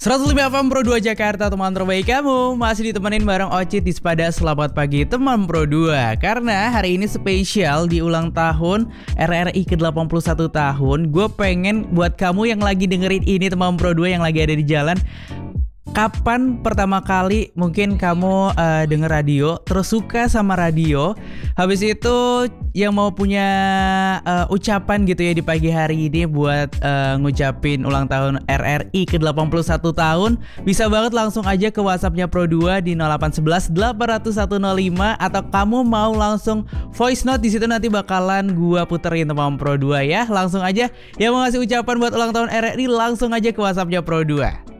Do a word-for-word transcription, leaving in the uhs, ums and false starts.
seratus lima F M Pro dua Jakarta, teman terbaik kamu. Masih ditemenin bareng Ocit di Sepada. Selamat pagi teman Pro dua. Karena hari ini spesial di ulang tahun R R I ke delapan puluh satu tahun. Gue pengen buat kamu yang lagi dengerin ini, teman Pro dua yang lagi ada di jalan, kapan pertama kali mungkin kamu uh, denger radio, terus suka sama radio, habis itu yang mau punya uh, ucapan gitu ya di pagi hari ini buat uh, ngucapin ulang tahun R R I ke delapan puluh satu tahun, bisa banget langsung aja ke WhatsAppnya Pro dua di nol delapan satu satu delapan nol satu nol lima, atau kamu mau langsung voice note, di situ nanti bakalan gua puterin teman Pro dua ya. Langsung aja yang mau ngasih ucapan buat ulang tahun R R I, langsung aja ke WhatsAppnya Pro dua.